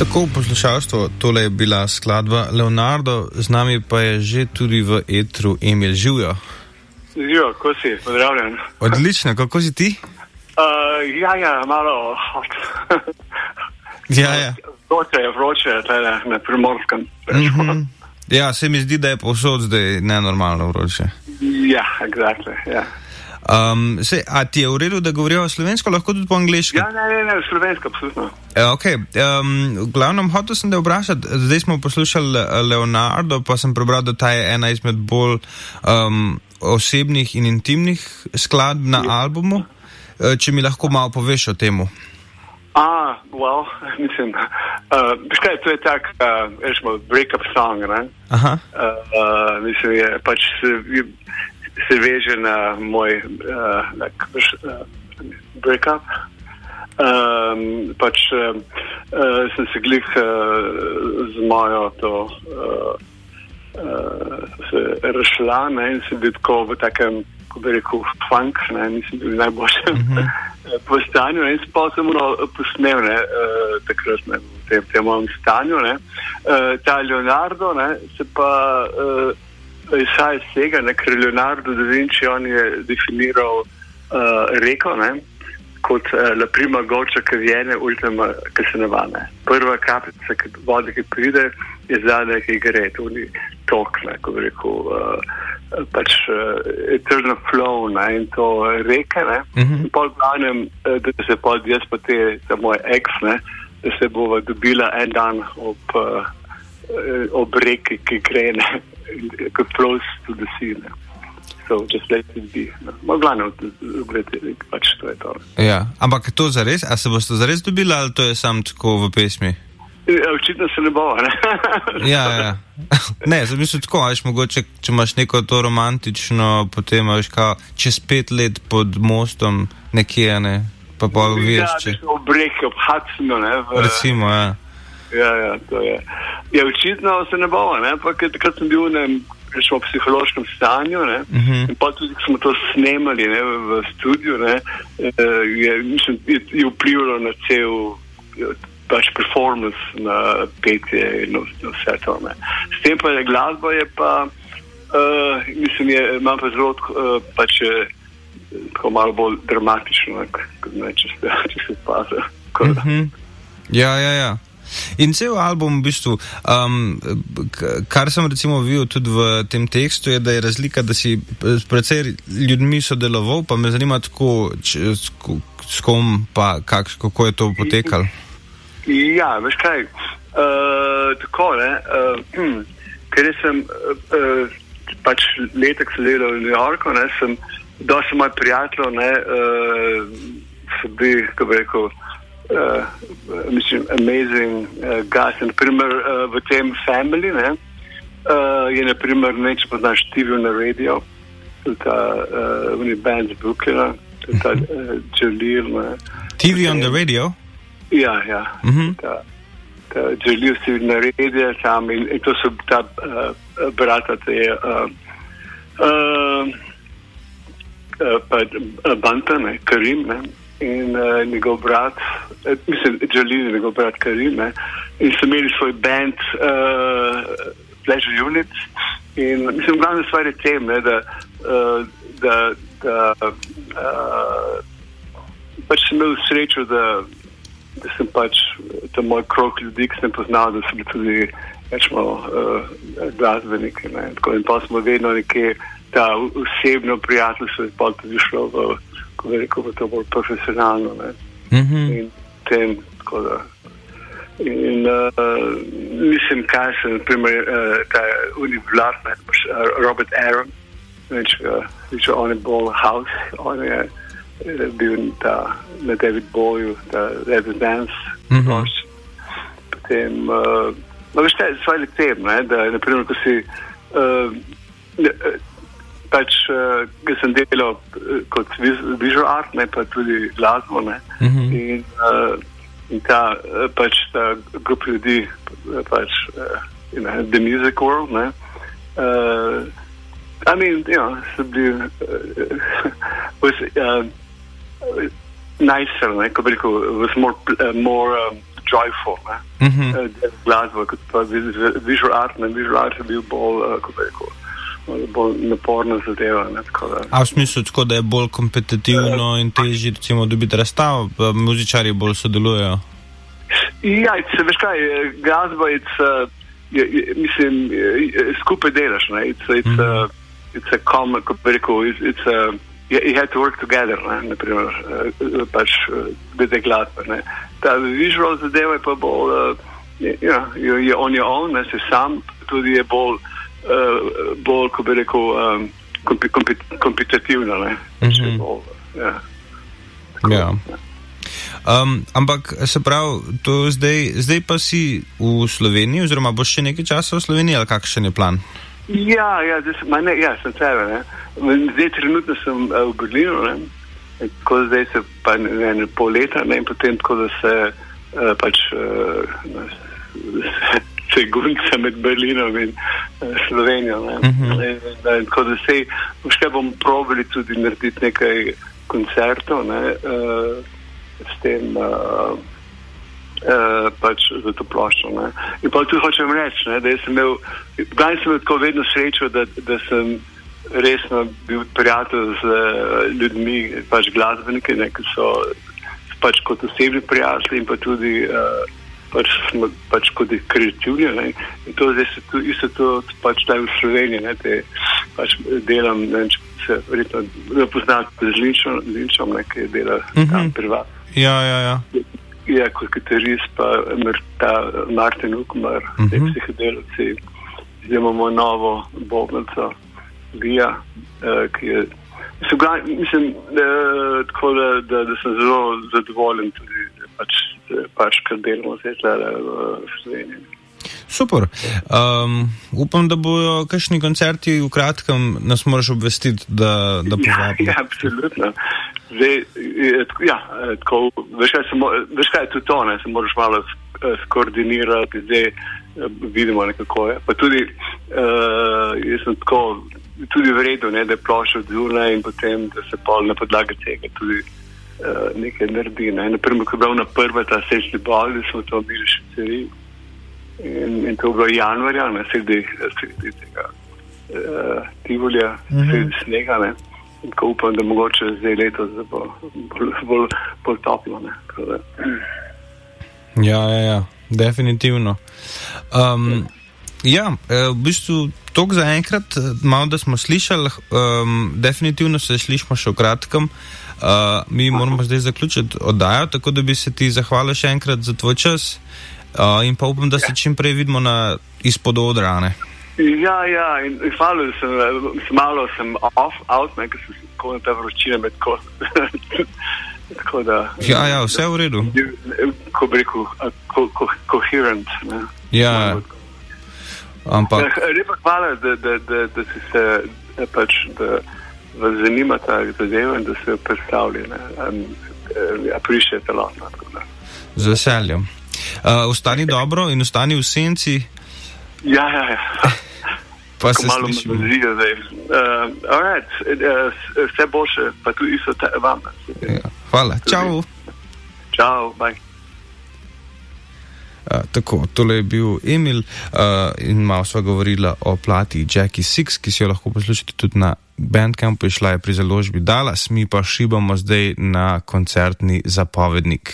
Tako poslušalstvo, tole je bila skladba Leonardo, z nami pa je že tudi v etru Emil. Živjo. Živijo, kako si? Pozdravljen. Odlično, kako si ti? Malo Ja. vroče tlele na Primorskem. Ja, se mi zdi, da je povsod zdaj nenormalno vroče. Ja, exactly, ja. A ti je v redu, da govorijo slovensko, lahko tudi po angleški? Ja, ne, slovensko, absolutno. Ok, v glavnem hotel sem te vprašati, zdaj smo poslušali Leonardo, pa sem prebral, da ta je ena izmed bolj osebnih in intimnih skladb na albumu. Če mi lahko malo poveš o temu. Mislim, to je tak, rečemo, break-up song, ne? Aha. Mislim, je pač se veže na moj break-up. Sem se glih z mojo to se rešila, ne, in sem bil tako v takem, ko bi rekel, funk, ne, nisem bil najboljšem po stanju, ne, in pa sem posnel, ne, takrat, ne, v tem mojem stanju, ne. Ta Leonardo, ne, se pa izhaja iz tega, ne, ker Leonardo da Vinci, on je definiral reko, ne, kot la prima goccia che viene, ultima che se ne va, ne. Prva kapljica vode, ki pride, je zadnja, ki gre, tudi tok, ne, ko bi rekel, eternal flow, ne, in to reke, ne. In pol glavnem, da se pol jaz pa ta moj ex, ne, da se bova dobila en dan ob reki, ki gre, ne, ki flows to the sea, ne. So just let it be. Glavno, pač to je to. Ja, ampak to zares, a se boste zares dobili, ali to je sam tako v pesmi? Očitno se ne bo, ne? Ja. Ne, sem mislil tako, veš, mogoče, če imaš neko to romantično, potem, veš, kao, čez 5 let pod mostom nekje, ne, pa veš, če... Ja, ob reki, ob Hudsonu, ne? Recimo, ja. Ja, to je. Ja, očitno se ne bo, ne, pa takrat sem bil v psihološkem stanju, ne, in pa tudi, ko smo to snemali, ne, v studiu, ne, je vplivalo na cel performance, na petje in vse to, ne. S tem pa je glasba, je pa, mislim, imam pa zelo, tako malo bolj dramatično, ne, če se paze. Ja. In cel album v bistvu, kar sem recimo videl tudi v tem tekstu, je, da je razlika, da si s precej ljudmi sodeloval, pa me zanima tako, s kom pa kako je to potekalo. Ja, veš kaj, tako, ne, ker sem pač letek se delal v New Yorku, ne, sem dosti moj prijatelj, ne, so bili, kako bi rekel, mislim, amazing guys. Naprimer, v tem Family, ne, je naprimer, če poznaš TV na radio, ta band z Brooklyna, ta Jalil, ne. TV on the radio? Ja. Ta Jalil si na radio tam in to so ta brata te Banta, ne, Karim, ne. In njegov brat, mislim, Jalil, njegov brat Karim, ne, in so imeli svoj band Pleasure Unit in mislim, glavna stvar je tem, ne, da pač sem imel srečo, da sem pač ta moj krog ljudi, ki sem poznal, da so bili tudi, rečemo, glasbeniki, ne, tako in pa smo vedno nekje ta osebno prijateljstvo je pa tudi šlo ko bi rekel, to bolj profesionalno, ne. In tem, tako da. In mislim, kaj se, naprimer, ta Vlad, ne, Robert Aaron, če on je bolj house, on je bil na David Bowie, ta Let's Dance, potem, veš, ta je stvari tem, ne, da, naprimer, ko si pač, ki sem delal kot visual art, ne, pa tudi glasbo, ne, in ta grup ljudi, pač, the music world, ne, I mean, so bili, was nicer, ne, ko bi rekel, was more joyful, glasba, kot pa visual art, visual art je bil bolj naporna zadeva. A v smislu tako, da je bolj kompetitivno in težje, recimo, dobiti razstav, muzičarji bolj sodelujejo? Ja, veš kaj, glasba, mislim, skupaj delaš, it's a common, kot bi rekel, you have to work together, naprimer, pač glede glasbe. Ta visual zadeva je pa bolj, je on your own, si sam, tudi je bolj, kot bi rekel, kompetitivna, Ja. Ampak se pravi, to zdaj pa si v Sloveniji, oziroma boš še nekaj časa v Sloveniji, ali kakšen je plan? Ja, sem tebe, Zdaj trenutno sem v Berlinu, tako zdaj se pa pol leta, in potem tako, da se pač se gunca med Berlinom in Slovenijo, tako da se še bom probali tudi narediti nekaj koncertov, s tem pač za to ploščo, In pa tudi hočem reči, da sem imel tako vedno srečo, da sem resno bil prijatelj z ljudmi, pač glasbeniki, ki so pač kot osebni prijatelji in pa tudi pač kot kreativni, In to zdaj se tudi isto to pač v Sloveniji, te pač delam, če se verjetno poznate z Linčom, ki dela tam privat. Ja. Ja, kot kitarist pa ta Martin Ukmar, te psihodelavci. Zdaj imamo novo bobnico, Lija, ki je, mislim, tako da sem zelo zadovoljen tudi pač kar delamo zdaj v Sloveniji. Super. Upam, da bojo kakšni koncerti v kratkem, nas moraš obvestiti, da povabimo. Ja, absolutno. Zdaj, tako, veš kaj je tudi to, se moraš malo skoordinirati, zdaj vidimo nekako je. Pa tudi, jaz sem tako, tudi v redu, da je plošča od zunaj in potem, da se pol na podlagi tega tudi nekaj naredi. Naprimer, ko je bila prva ta Sečni bal, da smo to bili še celi. In to je bilo januarja, sredi tega Tivolja, sredi snega, In ko upam, da mogoče zdaj letos bolj toplo, Ja, definitivno. V bistvu toliko za enkrat, malo da smo slišali, definitivno se slišimo še v kratkem. Mi moramo zdaj zaključiti oddajo, tako da bi se ti zahvalil še enkrat za tvoj čas in pa upam, da se čim prej vidimo izpod odra, Ja, in hvala, malo sem out, ker sem tako na ta vročina med tako da... Ja, vse v redu. Ko bi rekel, coherent, Ja, ampak... Lepa hvala, da si se pač, da vas zanima ta zadeva in da se jo predstavlja, appreciate a lot, Z veseljem. Ostani dobro in ostani v senci. Ja. Pa se malo slišimo. Alright, vse boljše, pa tudi isto vam. Hvala, čau. Čau, bye. Tako, tole je bil Emil in malo sva govorila o plati Jackie Six, ki si jo lahko poslušate tudi na Bandcampu, išla je pri založbi Dallas, mi pa šibamo zdaj na koncertni zapovednik.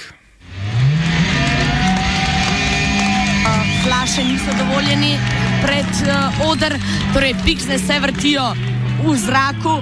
Flaše niso dovoljeni pred oder, torej piksne se vrtijo v zraku.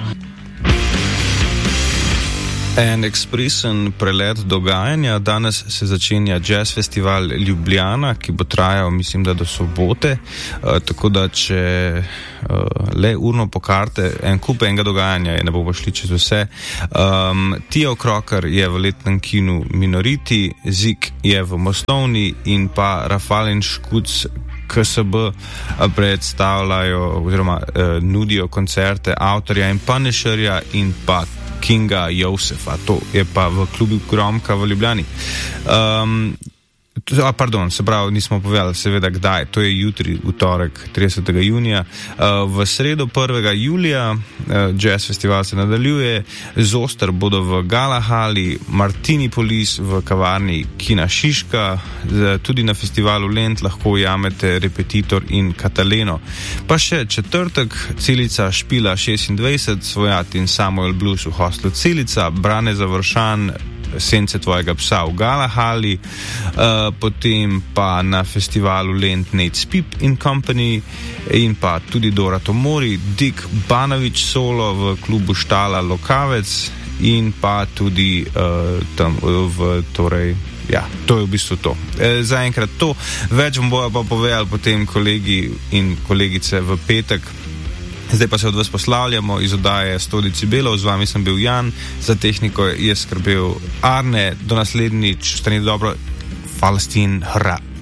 En ekspresen prelet dogajanja. Danes se začenja Jazz Festival Ljubljana, ki bo trajal, mislim, da do sobote. Tako da, če le urno po karte, en kup enega dogajanja, ne bomo šli čez vse. Tio Crocker je v letnem kinu Minority, Zik je v Mostovni in pa Rafal in Škuc KSB predstavljajo oziroma nudijo koncerte avtorja in Punisherja in pa Kinga Josefa, to je pa v klubu Gromka v Ljubljani. Se pravi, nismo povedali seveda kdaj, to je jutri, v torek, 30. junija. V sredo 1. julija jazz festival se nadaljuje, Zoster bodo v Galahali, Martini Polis v kavarni Kina Šiška, tudi na festivalu Lent lahko ujamete Repetitor in Kataleno. Pa še četrtek, Celica Špila 26, Svojat in Samuel Blues v hostlu Celica, Brane Završan, Sence tvojega psa v Galahali, potem pa na festivalu Lent Nate Spip in Company in pa tudi Dora Tomori, Dick Banović solo v klubu Štala Lokavec in pa tudi tam torej, ja, to je v bistvu to. Zaenkrat to, več vam bojo pa povedali potem kolegi in kolegice v petek. Zdaj pa se od vas poslavljamo iz oddaje 100 decibelov, z vami sem bil Jan, za tehniko je skrbel Arne, do naslednjič, stani dobro, Falastin, hra.